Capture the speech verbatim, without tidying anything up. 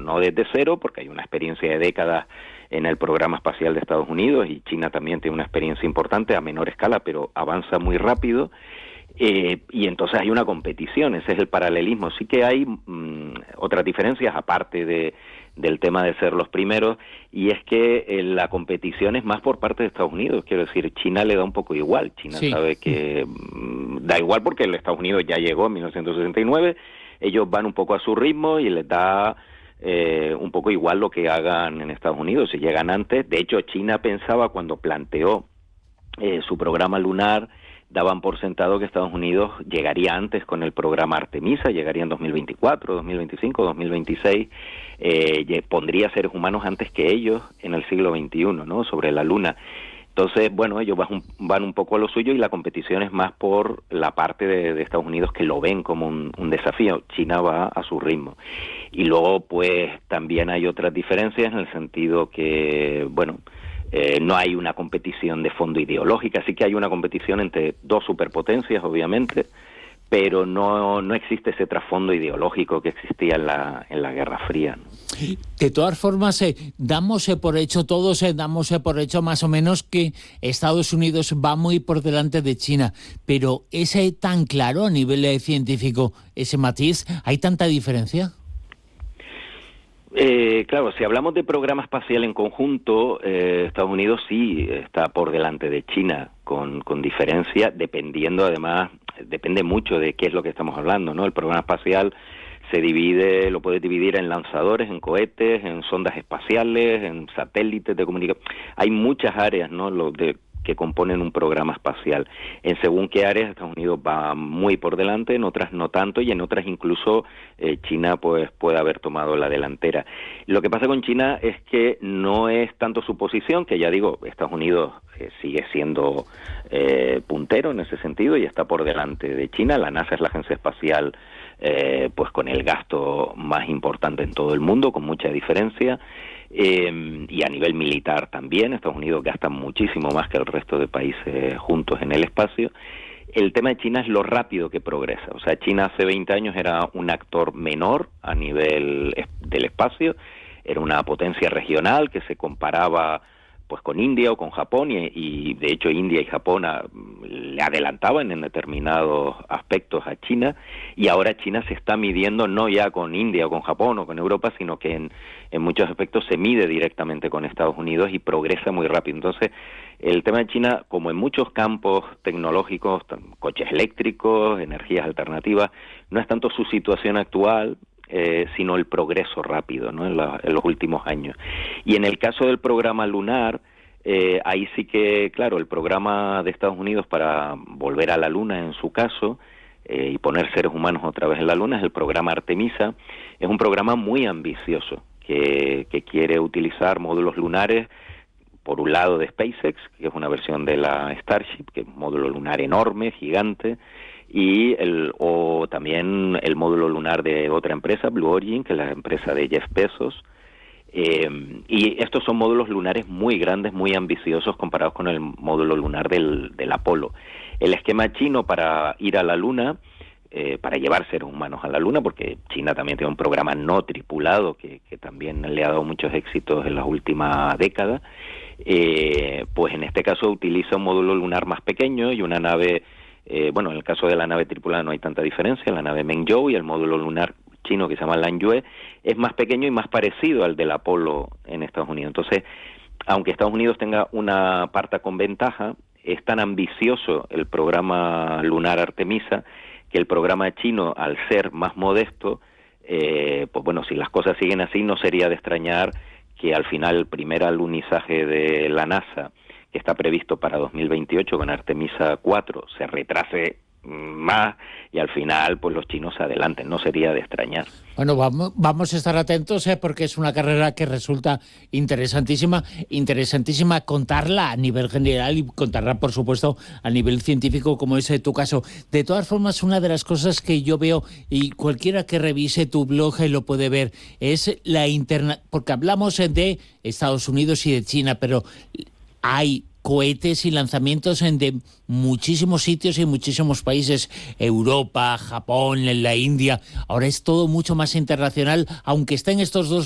no desde cero, porque hay una experiencia de décadas en el programa espacial de Estados Unidos, y China también tiene una experiencia importante a menor escala, pero avanza muy rápido. Eh, y entonces hay una competición, ese es el paralelismo. Sí que hay mmm, otras diferencias aparte de, del tema de ser los primeros, y es que eh, la competición es más por parte de Estados Unidos. Quiero decir, China le da un poco igual. China sí. sabe que mmm, da igual porque el Estados Unidos ya llegó en mil novecientos sesenta y nueve, ellos van un poco a su ritmo y les da eh, un poco igual lo que hagan en Estados Unidos, si llegan antes. De hecho, China pensaba cuando planteó eh, su programa lunar, daban por sentado que Estados Unidos llegaría antes con el programa Artemisa, llegaría en dos mil veinticuatro, dos mil veinticinco, dos mil veintiséis, eh, pondría seres humanos antes que ellos en el siglo veintiuno, ¿no?, sobre la Luna. Entonces, bueno, ellos van, van un poco a lo suyo y la competición es más por la parte de, de Estados Unidos, que lo ven como un, un desafío. China va a su ritmo. Y luego, pues, también hay otras diferencias en el sentido que, bueno, Eh, no hay una competición de fondo ideológica, sí que hay una competición entre dos superpotencias, obviamente, pero no, no existe ese trasfondo ideológico que existía en la, en la Guerra Fría, ¿no? De todas formas, eh, damos eh, por hecho, todos eh, damos eh, por hecho más o menos que Estados Unidos va muy por delante de China, pero ¿es eh, tan claro a nivel eh, científico ese matiz? ¿Hay tanta diferencia? Eh, claro, si hablamos de programa espacial en conjunto, eh, Estados Unidos sí está por delante de China, con, con diferencia, dependiendo además, depende mucho de qué es lo que estamos hablando, ¿no? El programa espacial se divide, lo puedes dividir en lanzadores, en cohetes, en sondas espaciales, en satélites de comunicación. Hay muchas áreas, ¿no?, lo de que componen un programa espacial. En según qué áreas Estados Unidos va muy por delante, en otras no tanto, y en otras incluso eh, China pues puede haber tomado la delantera. Lo que pasa con China es que no es tanto su posición, que ya digo, Estados Unidos eh, sigue siendo eh, puntero en ese sentido y está por delante de China. La NASA es la agencia espacial eh, pues con el gasto más importante en todo el mundo, con mucha diferencia. Eh, y a nivel militar también, Estados Unidos gasta muchísimo más que el resto de países juntos en el espacio. El tema de China es lo rápido que progresa. O sea, China hace veinte años era un actor menor a nivel del espacio, era una potencia regional que se comparaba pues con India o con Japón, y, y de hecho India y Japón a, le adelantaban en determinados aspectos a China, y ahora China se está midiendo no ya con India o con Japón o con Europa, sino que en, en muchos aspectos se mide directamente con Estados Unidos y progresa muy rápido. Entonces, el tema de China, como en muchos campos tecnológicos, coches eléctricos, energías alternativas, no es tanto su situación actual, Eh, sino el progreso rápido, ¿no?, en, la, en los últimos años. Y en el caso del programa lunar, eh, ahí sí que, claro, el programa de Estados Unidos para volver a la Luna, en su caso, eh, y poner seres humanos otra vez en la Luna, es el programa Artemisa. Es un programa muy ambicioso que, que quiere utilizar módulos lunares, por un lado de SpaceX, que es una versión de la Starship, que es un módulo lunar enorme, gigante, y el o también el módulo lunar de otra empresa, Blue Origin, que es la empresa de Jeff Bezos. Eh, y estos son módulos lunares muy grandes, muy ambiciosos comparados con el módulo lunar del, del Apolo. El esquema chino para ir a la Luna, eh, para llevar seres humanos a la Luna, porque China también tiene un programa no tripulado que, que también le ha dado muchos éxitos en las últimas décadas, eh, pues en este caso utiliza un módulo lunar más pequeño y una nave. Eh, bueno, en el caso de la nave tripulada no hay tanta diferencia, la nave Mengzhou, y el módulo lunar chino que se llama Lanyue es más pequeño y más parecido al del Apolo en Estados Unidos. Entonces, aunque Estados Unidos tenga una parte con ventaja, es tan ambicioso el programa lunar Artemisa que el programa chino, al ser más modesto, eh, pues bueno, si las cosas siguen así, no sería de extrañar que al final el primer alunizaje de la NASA, que está previsto para dos mil veintiocho con Artemisa cuatro, se retrase más y al final pues los chinos se adelanten, no sería de extrañar. Bueno, vamos, vamos a estar atentos eh, porque es una carrera que resulta interesantísima, interesantísima contarla a nivel general y contarla, por supuesto, a nivel científico, como es tu caso. De todas formas, una de las cosas que yo veo, y cualquiera que revise tu blog eh, lo puede ver, es la interna... porque hablamos eh, de Estados Unidos y de China, pero hay cohetes y lanzamientos en de muchísimos sitios y muchísimos países, Europa, Japón, la India. Ahora es todo mucho más internacional, aunque estén estos dos